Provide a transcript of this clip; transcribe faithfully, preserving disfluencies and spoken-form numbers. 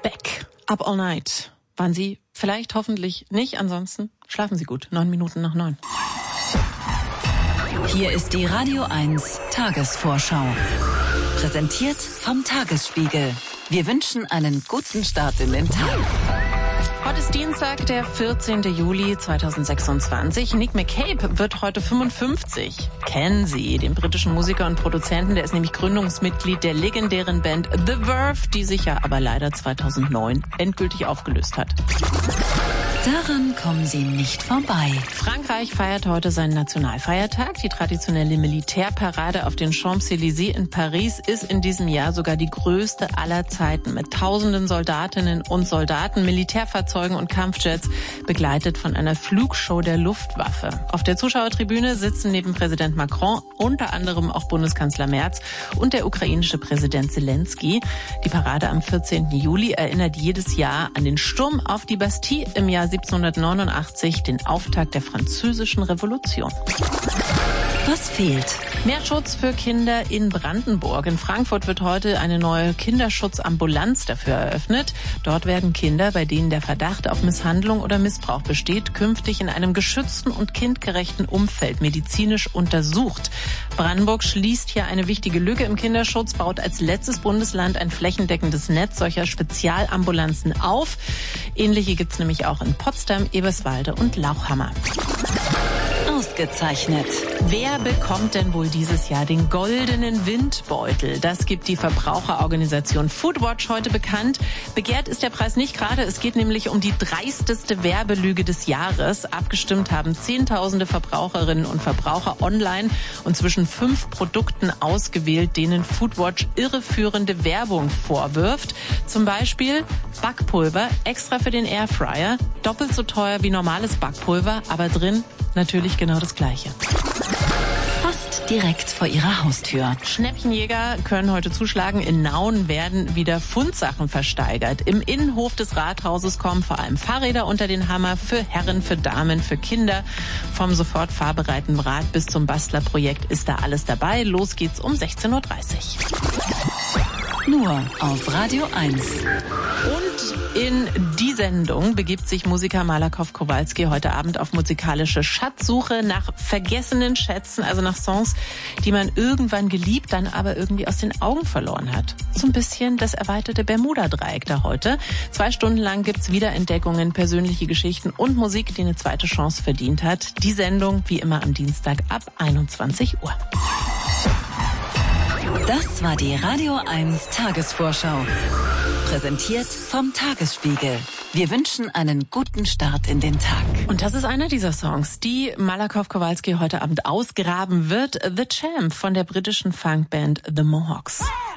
Beck, Up All Night. Waren Sie vielleicht, hoffentlich nicht, ansonsten schlafen Sie gut. Neun Minuten nach neun. Hier ist die Radio eins Tagesvorschau. Präsentiert vom Tagesspiegel. Wir wünschen einen guten Start in den Tag. Heute ist Dienstag, der vierzehnten Juli zweitausendsechsundzwanzig. Nick McCabe wird heute fünfundfünfzig. Kennen Sie den britischen Musiker und Produzenten? Der ist nämlich Gründungsmitglied der legendären Band The Verve, die sich ja aber leider zweitausendneun endgültig aufgelöst hat. Daran kommen Sie nicht vorbei. Frankreich feiert heute seinen Nationalfeiertag. Die traditionelle Militärparade auf den Champs-Élysées in Paris ist in diesem Jahr sogar die größte aller Zeiten. Mit tausenden Soldatinnen und Soldaten, Militärfahrzeugen und Kampfjets, begleitet von einer Flugshow der Luftwaffe. Auf der Zuschauertribüne sitzen neben Präsident Macron unter anderem auch Bundeskanzler Merz und der ukrainische Präsident Zelensky. Die Parade am vierzehnten Juli erinnert jedes Jahr an den Sturm auf die Bastille im Jahr siebzehnhundertneunundachtzig, den Auftakt der Französischen Revolution. Was fehlt? Mehr Schutz für Kinder in Brandenburg. In Frankfurt wird heute eine neue Kinderschutzambulanz dafür eröffnet. Dort werden Kinder, bei denen der Verdacht auf Misshandlung oder Missbrauch besteht, künftig in einem geschützten und kindgerechten Umfeld medizinisch untersucht. Brandenburg schließt hier eine wichtige Lücke im Kinderschutz, baut als letztes Bundesland ein flächendeckendes Netz solcher Spezialambulanzen auf. Ähnliche gibt es nämlich auch in Potsdam, Eberswalde und Lauchhammer. Ausgezeichnet. Wer bekommt denn wohl dieses Jahr den goldenen Windbeutel? Das gibt die Verbraucherorganisation Foodwatch heute bekannt. Begehrt ist der Preis nicht gerade. Es geht nämlich um die dreisteste Werbelüge des Jahres. Abgestimmt haben Zehntausende Verbraucherinnen und Verbraucher online und zwischen fünf Produkten ausgewählt, denen Foodwatch irreführende Werbung vorwirft. Zum Beispiel Backpulver extra für den Airfryer, doppelt so teuer wie normales Backpulver, aber drin natürlich genau das Gleiche. Fast direkt vor Ihrer Haustür. Schnäppchenjäger können heute zuschlagen. In Nauen werden wieder Fundsachen versteigert. Im Innenhof des Rathauses kommen vor allem Fahrräder unter den Hammer für Herren, für Damen, für Kinder. Vom sofort fahrbereiten Rad bis zum Bastlerprojekt ist da alles dabei. Los geht's um sechzehn Uhr dreißig. Nur auf Radio eins. Und in die Sendung begibt sich Musiker Malakow Kowalski heute Abend auf musikalische Schatzsuche nach vergessenen Schätzen, also nach Songs, die man irgendwann geliebt, dann aber irgendwie aus den Augen verloren hat. So ein bisschen das erweiterte Bermuda-Dreieck da heute. Zwei Stunden lang gibt's Wiederentdeckungen, persönliche Geschichten und Musik, die eine zweite Chance verdient hat. Die Sendung wie immer am Dienstag ab einundzwanzig Uhr. Das war die Radio eins Tagesvorschau. Präsentiert vom Tagesspiegel. Wir wünschen einen guten Start in den Tag. Und das ist einer dieser Songs, die Malakow Kowalski heute Abend ausgraben wird. The Champ von der britischen Funkband The Mohawks.